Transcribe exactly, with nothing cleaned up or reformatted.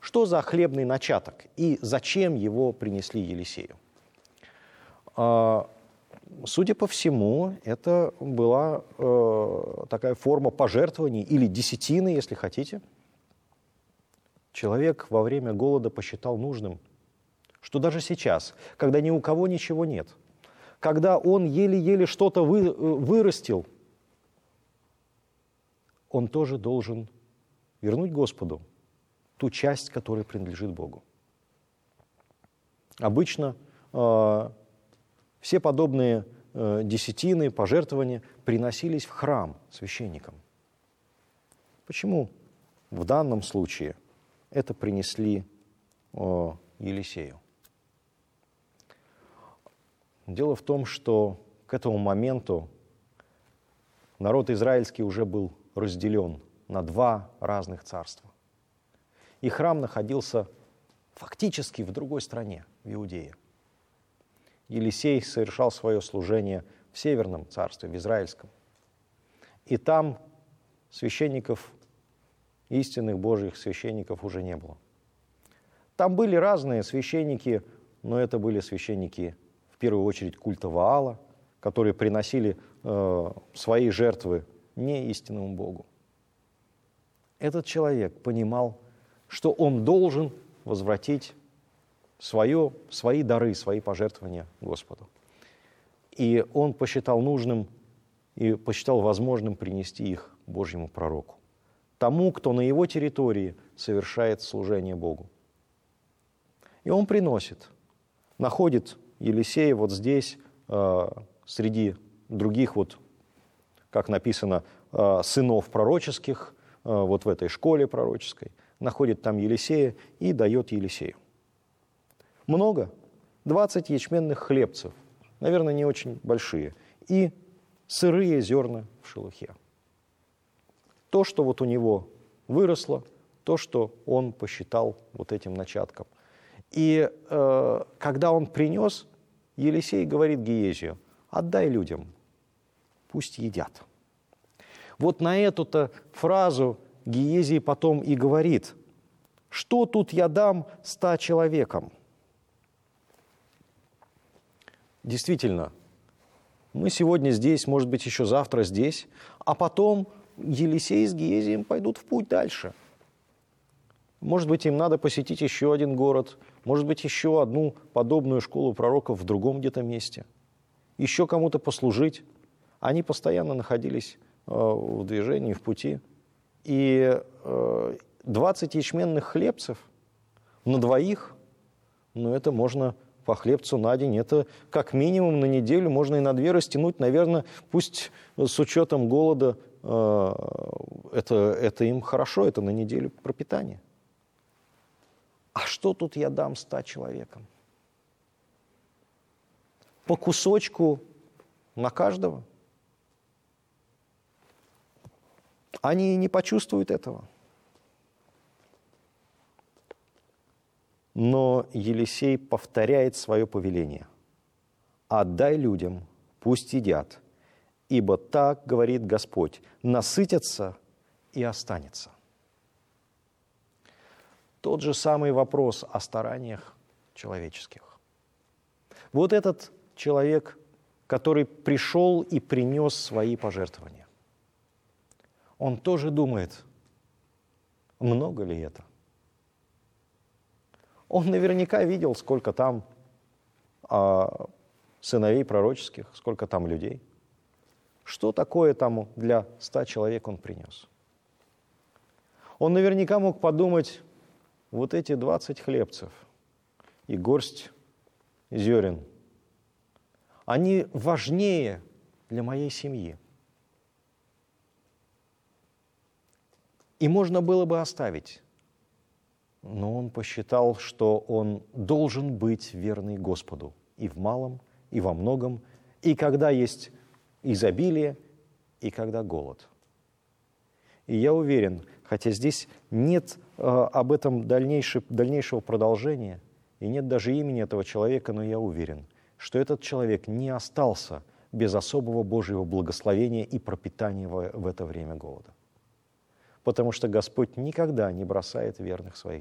Что за хлебный начаток и зачем его принесли Елисею? Судя по всему, это была э, такая форма пожертвований или десятины, если хотите. Человек во время голода посчитал нужным, что даже сейчас, когда ни у кого ничего нет, когда он еле-еле что-то вы, вырастил, он тоже должен вернуть Господу ту часть, которая принадлежит Богу. Обычно э, все подобные э, десятины, пожертвования приносились в храм священникам. Почему в данном случае это принесли э, Елисею? Дело в том, что к этому моменту народ израильский уже был разделен на два разных царства. И храм находился фактически в другой стране, в Иудее. Елисей совершал свое служение в Северном царстве, в Израильском. И там священников, истинных Божьих священников уже не было. Там были разные священники, но это были священники, в первую очередь, культа Ваала, которые приносили э, свои жертвы не истинному Богу. Этот человек понимал, что он должен возвратить свое, свои дары, свои пожертвования Господу. И он посчитал нужным и посчитал возможным принести их Божьему пророку, тому, кто на его территории совершает служение Богу. И он приносит, находит Елисея вот здесь, э, среди других, вот, как написано, э, сынов пророческих, э, вот в этой школе пророческой, находит там Елисея и дает Елисею. Много? двадцать ячменных хлебцев, наверное, не очень большие, и сырые зерна в шелухе. То, что вот у него выросло, то, что он посчитал вот этим начатком. И э, когда он принес, Елисей говорит Гиезию: отдай людям, пусть едят. Вот на эту-то фразу Гиезий потом и говорит: что тут я дам ста человекам? Действительно, мы сегодня здесь, может быть, еще завтра здесь, а потом Елисей с Гиезием пойдут в путь дальше. Может быть, им надо посетить еще один город, может быть, еще одну подобную школу пророков в другом где-то месте, еще кому-то послужить. Они постоянно находились э, в движении, в пути. И э, двадцать ячменных хлебцев на двоих, ну, это можно по хлебцу на день, это как минимум на неделю, можно и на две растянуть, наверное, пусть с учетом голода, э, это, это им хорошо, это на неделю пропитание. А что тут я дам ста человекам? По кусочку на каждого? Они не почувствуют этого. Но Елисей повторяет свое повеление: отдай людям, пусть едят, ибо так говорит Господь: насытятся и останется. Тот же самый вопрос о стараниях человеческих. Вот этот человек, который пришел и принес свои пожертвования, он тоже думает, много ли это? Он наверняка видел, сколько там а, сыновей пророческих, сколько там людей. Что такое там для ста человек он принес? Он наверняка мог подумать: вот эти двадцать хлебцев и горсть зерен, они важнее для моей семьи. И можно было бы оставить. Но он посчитал, что он должен быть верный Господу и в малом, и во многом, и когда есть изобилие, и когда голод. И я уверен, хотя здесь нет э, об этом дальнейшего, дальнейшего продолжения, и нет даже имени этого человека, но я уверен, что этот человек не остался без особого Божьего благословения и пропитания в, в это время голода. Потому что Господь никогда не бросает верных своих